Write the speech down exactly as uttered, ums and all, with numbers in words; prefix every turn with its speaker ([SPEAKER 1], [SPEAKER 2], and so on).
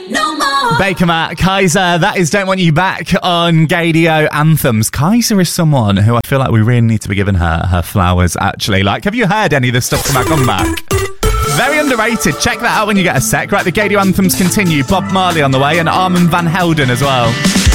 [SPEAKER 1] No more.
[SPEAKER 2] Baker Matt, Kaiser, that is Don't Want You Back on Gadio Anthems. Kaiser is someone who I feel like we really need to be giving her her flowers, actually. Like, have you heard any of the stuff from her comeback? Very underrated. Check that out when you get a sec. Right, the Gadio Anthems continue. Bob Marley on the way and Armand Van Helden as well.